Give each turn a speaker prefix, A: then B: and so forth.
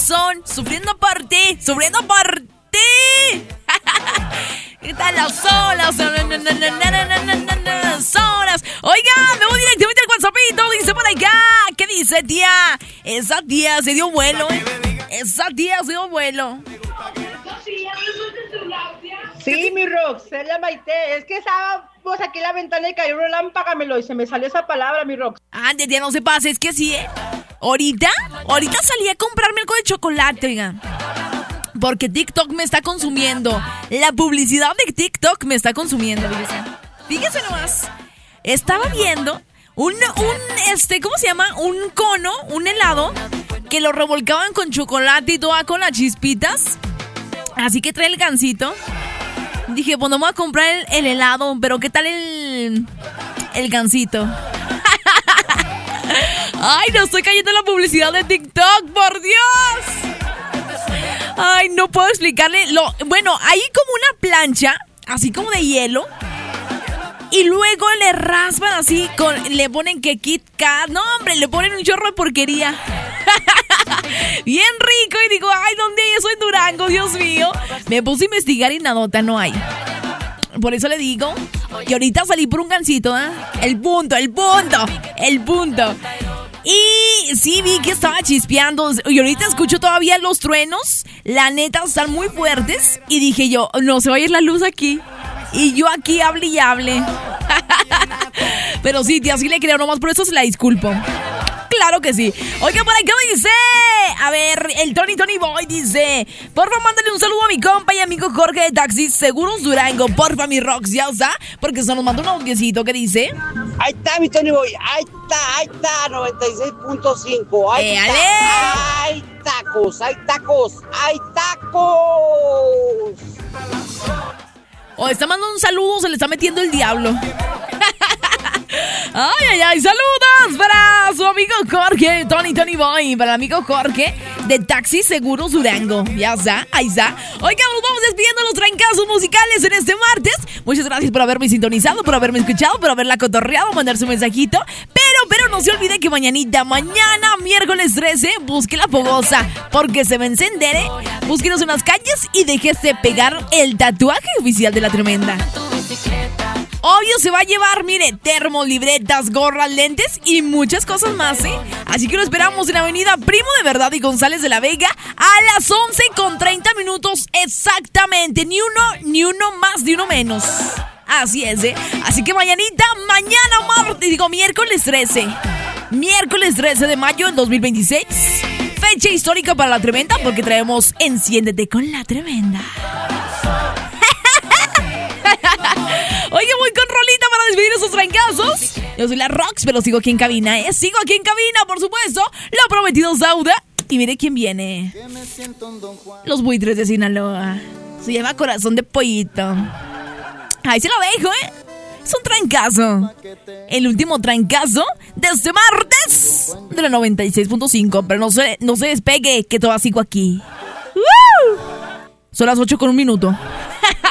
A: corazón, sufriendo por ti, sufriendo por ti. ¿Qué tal las olas? Oiga, me voy directamente al WhatsAppito. Dice por acá. ¿Qué dice, tía? Esa tía se dio vuelo, Esa tía se dio vuelo.
B: Sí, mi Rox, es la Maite. Es que estábamos aquí en la ventana y cayó una lámpara, y se me salió esa palabra, mi Rox.
A: Ande, tía, no se pase, es que sí, Ahorita salí a comprarme algo de chocolate, oiga. Porque TikTok me está consumiendo. La publicidad de TikTok me está consumiendo, fíjese nomás. Estaba viendo ¿cómo se llama? Un cono, un helado, que lo revolcaban con chocolate y todo con las chispitas. Así que trae el gansito. Dije, pues no me voy a comprar el helado, pero ¿qué tal el gansito? Ay, no estoy cayendo en la publicidad de TikTok, por Dios. Ay, no puedo explicarle. Bueno, hay como una plancha, así como de hielo. Y luego le raspan así, le ponen que Kit Kat. No, hombre, le ponen un chorro de porquería. Bien rico. Y digo, ay, ¿dónde hay eso en Durango? Dios mío. Me puse a investigar y nadota no hay. Por eso le digo que ahorita salí por un gansito, El punto. Y sí vi que estaba chispeando. Y ahorita escucho todavía los truenos. La neta, están muy fuertes. Y dije yo, no se va a ir la luz aquí. Y yo aquí hable y hable. Pero sí, tía, sí le creo, nomás por eso se la disculpo. Claro que sí. Oiga, por acá dice, a ver, el Tony Boy dice, porfa, mándale un saludo a mi compa y amigo Jorge de Taxis Seguros Durango. Porfa, mi Rox, ya está, porque se nos mandó un audiecito que dice.
C: Ahí está, mi Tony Boy, ahí está, 96.5. Ahí está. Hay tacos.
A: O está mandando un saludo, se le está metiendo el diablo. Ay, saludos para su amigo Jorge, Tony Boy, para el amigo Jorge de Taxi Seguros Durango. Ya está, ahí está. Oigan, nos vamos despidiendo los trancazos musicales en este martes. Muchas gracias por haberme sintonizado, por haberme escuchado, por haberla cotorreado, mandar su mensajito. Pero no se olvide que mañana, miércoles 13, busque la fogosa, porque se va a encender, Búsquenos en las calles y déjese pegar el tatuaje oficial de La Tremenda. Obvio se va a llevar, mire, termos, libretas, gorras, lentes y muchas cosas más, Así que lo esperamos en Avenida Primo de Verdad y González de la Vega a las 11:30 exactamente. Ni uno más, ni uno menos. Así es, Así que miércoles 13. Miércoles 13 de mayo del 2026. Fecha histórica para La Tremenda porque traemos Enciéndete con La Tremenda. Oye, voy con rolita para despedir esos trancazos. Yo soy la Rox, pero sigo aquí en cabina, Sigo aquí en cabina, por supuesto. Lo prometido Sauda. Y mire quién viene. Los Buitres de Sinaloa. Se llama Corazón de Pollito. Ahí se lo dejo, Es un trancazo. El último trancazo de este martes de la 96.5. Pero no se despegue, que todavía sigo aquí. Son las 8:01.